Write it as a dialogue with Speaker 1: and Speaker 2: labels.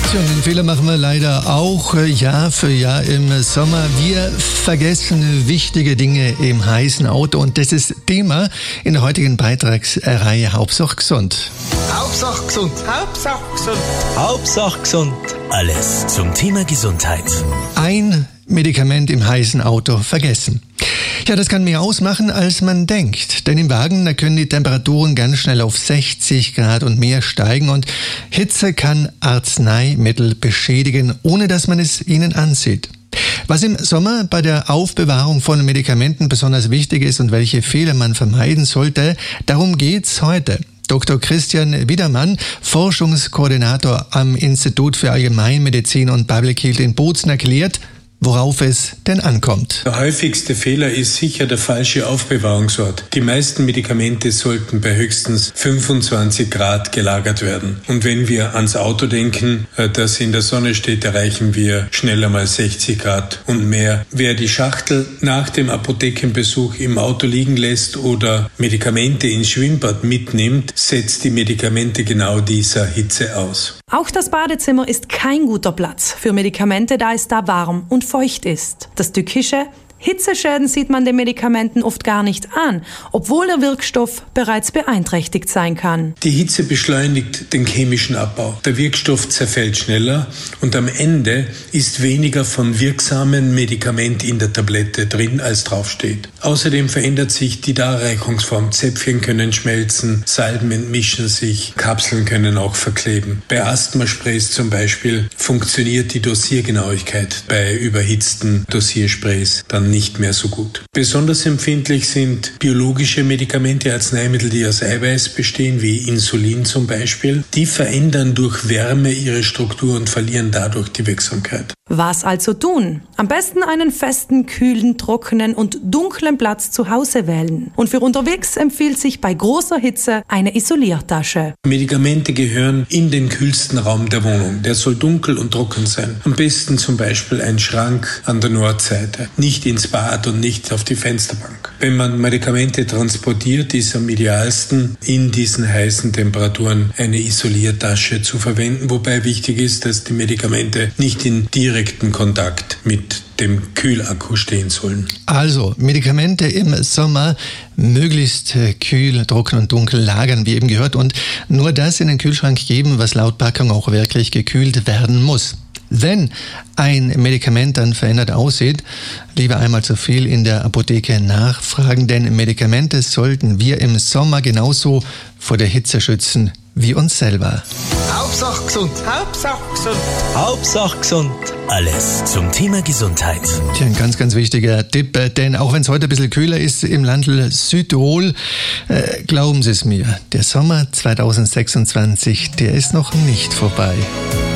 Speaker 1: Tja, den Fehler machen wir leider auch Jahr für Jahr im Sommer. Wir vergessen wichtige Dinge im heißen Auto und das ist Thema in der heutigen Beitragsreihe Hauptsache gesund.
Speaker 2: Hauptsache gesund. Hauptsache gesund.
Speaker 3: Hauptsache gesund. Alles zum Thema Gesundheit.
Speaker 1: Ein Medikament im heißen Auto vergessen. Ja, das kann mehr ausmachen, als man denkt. Denn im Wagen, da können die Temperaturen ganz schnell auf 60 Grad und mehr steigen und Hitze kann Arzneimittel beschädigen, ohne dass man es ihnen ansieht. Was im Sommer bei der Aufbewahrung von Medikamenten besonders wichtig ist und welche Fehler man vermeiden sollte, darum geht's heute. Dr. Christian Wiedermann, Forschungskoordinator am Institut für Allgemeinmedizin und Public Health in Bozen, erklärt, worauf es denn ankommt.
Speaker 4: Der häufigste Fehler ist sicher der falsche Aufbewahrungsort. Die meisten Medikamente sollten bei höchstens 25 Grad gelagert werden. Und wenn wir ans Auto denken, das in der Sonne steht, erreichen wir schneller mal 60 Grad und mehr. Wer die Schachtel nach dem Apothekenbesuch im Auto liegen lässt oder Medikamente ins Schwimmbad mitnimmt, setzt die Medikamente genau dieser Hitze aus.
Speaker 5: Auch das Badezimmer ist kein guter Platz für Medikamente, da es da warm und feucht ist. Das Tückische: Hitzeschäden sieht man den Medikamenten oft gar nicht an, obwohl der Wirkstoff bereits beeinträchtigt sein kann.
Speaker 4: Die Hitze beschleunigt den chemischen Abbau. Der Wirkstoff zerfällt schneller und am Ende ist weniger von wirksamen Medikament in der Tablette drin, als draufsteht. Außerdem verändert sich die Darreichungsform. Zäpfchen können schmelzen, Salben entmischen sich, Kapseln können auch verkleben. Bei Asthmasprays zum Beispiel funktioniert die Dosiergenauigkeit bei überhitzten Dosiersprays dann nicht mehr so gut. Besonders empfindlich sind biologische Medikamente, Arzneimittel, die aus Eiweiß bestehen, wie Insulin zum Beispiel. Die verändern durch Wärme ihre Struktur und verlieren dadurch die Wirksamkeit.
Speaker 5: Was also tun? Am besten einen festen, kühlen, trockenen und dunklen Platz zu Hause wählen. Und für unterwegs empfiehlt sich bei großer Hitze eine Isoliertasche.
Speaker 4: Medikamente gehören in den kühlsten Raum der Wohnung. Der soll dunkel und trocken sein. Am besten zum Beispiel ein Schrank an der Nordseite. Nicht ins Bad und nicht auf die Fensterbank. Wenn man Medikamente transportiert, ist am idealsten in diesen heißen Temperaturen eine Isoliertasche zu verwenden. Wobei wichtig ist, dass die Medikamente nicht in direkten Kontakt mit dem Kühlakku stehen sollen.
Speaker 1: Also Medikamente im Sommer möglichst kühl, trocken und dunkel lagern, wie eben gehört, und nur das in den Kühlschrank geben, was laut Packung auch wirklich gekühlt werden muss. Wenn ein Medikament dann verändert aussieht, lieber einmal zu viel in der Apotheke nachfragen, denn Medikamente sollten wir im Sommer genauso vor der Hitze schützen wie uns selber.
Speaker 2: Hauptsache gesund. Hauptsache gesund.
Speaker 3: Hauptsache gesund. Alles zum Thema Gesundheit.
Speaker 1: Tja, ein ganz, ganz wichtiger Tipp, denn auch wenn es heute ein bisschen kühler ist im Landl Südtirol, glauben Sie es mir, der Sommer 2026, der ist noch nicht vorbei.